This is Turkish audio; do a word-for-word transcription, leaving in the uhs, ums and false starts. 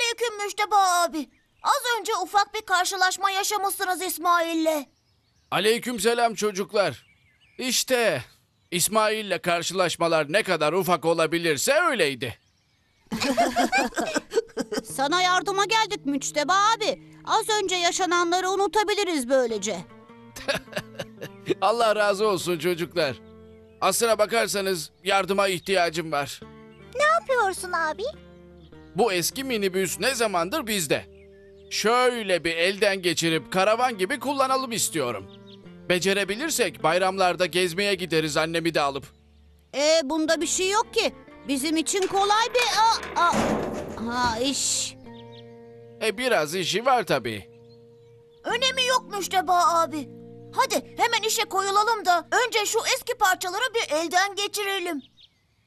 Selamünaleyküm Müşteba abi. Az önce ufak bir karşılaşma yaşamışsınız İsmail'le. Aleykümselam çocuklar. İşte İsmail'le karşılaşmalar ne kadar ufak olabilirse öyleydi. Sana yardıma geldik Müçteba abi. Az önce yaşananları unutabiliriz böylece. Allah razı olsun çocuklar. Aslına bakarsanız yardıma ihtiyacım var. Ne yapıyorsun abi? Bu eski minibüs ne zamandır bizde. Şöyle bir elden geçirip karavan gibi kullanalım istiyorum. Becerebilirsek bayramlarda gezmeye gideriz annemi de alıp. E bunda bir şey yok ki. Bizim için kolay bir... Aa, aa. Ha iş. E biraz işi var tabii. Önemi yok Müşteba abi. Hadi hemen işe koyulalım da önce şu eski parçaları bir elden geçirelim.